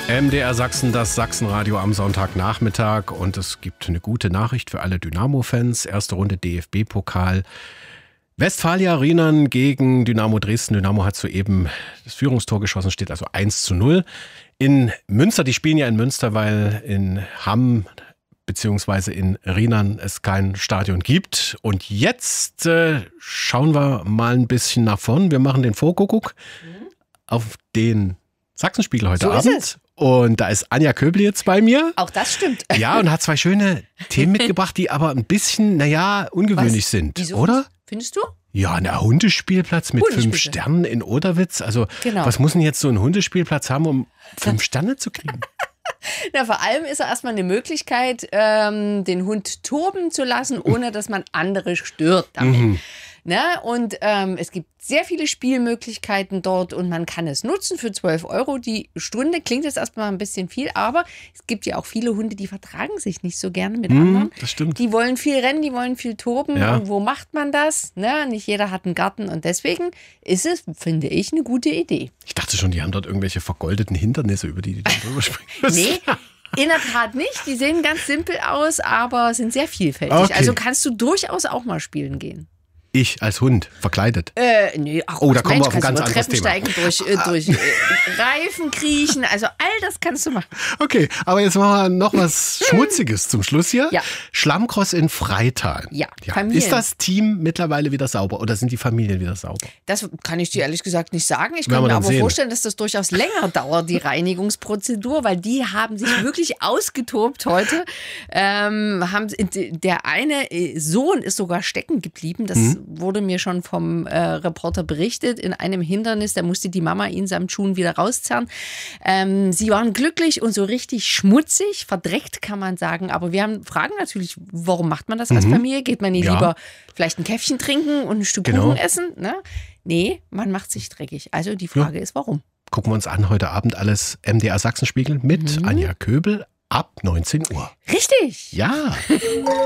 MDR Sachsen, das Sachsenradio am Sonntagnachmittag. Und es gibt eine gute Nachricht für alle Dynamo-Fans. Erste Runde DFB-Pokal. Westfalia Rheinern gegen Dynamo Dresden. Dynamo hat soeben das Führungstor geschossen, steht also 1:0. In Münster, die spielen ja in Münster, weil in Hamm beziehungsweise in Rheinern es kein Stadion gibt. Und jetzt schauen wir mal ein bisschen nach vorn. Wir machen den Vorkuckuck auf den Sachsenspiegel heute Abend. Und da ist Anja Köbel jetzt bei mir. Auch das stimmt. Ja, und hat zwei schöne Themen mitgebracht, die aber ein bisschen, ungewöhnlich sind, Wieso? oder? Findest du? Ja, ein Hundespielplatz mit 5 Sternen in Oderwitz. Also, Was muss denn jetzt so ein Hundespielplatz haben, um 5 Sterne zu kriegen? Na, vor allem ist er erstmal eine Möglichkeit, den Hund toben zu lassen, ohne dass man andere stört damit. Na, und es gibt sehr viele Spielmöglichkeiten dort und man kann es nutzen für 12 € die Stunde. Klingt jetzt erstmal ein bisschen viel, aber es gibt ja auch viele Hunde, die vertragen sich nicht so gerne mit anderen. Das stimmt. Die wollen viel rennen, die wollen viel toben. Ja. Und wo macht man das? Na, nicht jeder hat einen Garten und deswegen ist es, finde ich, eine gute Idee. Ich dachte schon, die haben dort irgendwelche vergoldeten Hindernisse, über die dann drüber springen müssen. Nee, in der Tat nicht. Die sehen ganz simpel aus, aber sind sehr vielfältig. Okay. Also kannst du durchaus auch mal spielen gehen. Ich als Hund, verkleidet. Nee, ach, da kommen wir auf ein kannst ganz über anderes Treppen Thema. steigen, durch Reifen kriechen, also all das kannst du machen. Okay, aber jetzt machen wir noch was Schmutziges zum Schluss hier. Ja. Schlammcross in Freital. Ja, Familien. Ist das Team mittlerweile wieder sauber oder sind die Familien wieder sauber? Das kann ich dir ehrlich gesagt nicht sagen. Ich Werden kann wir mir dann aber sehen. vorstellen, dass das durchaus länger dauert, die Reinigungsprozedur, weil die haben sich wirklich ausgetobt heute. Der eine Sohn ist sogar stecken geblieben. Das wurde mir schon vom Reporter berichtet. In einem Hindernis, da musste die Mama ihn samt Schuhen wieder rauszerren. Sie waren glücklich und so richtig schmutzig, verdreckt kann man sagen. Aber wir fragen natürlich, warum macht man das als Familie? Geht man nicht lieber vielleicht ein Käffchen trinken und ein Stück Kuchen essen? Ne? Nee, man macht sich dreckig. Also die Frage ist, warum? Gucken wir uns an, heute Abend alles MDR Sachsenspiegel mit Anja Köbel ab 19 Uhr. Richtig! Ja.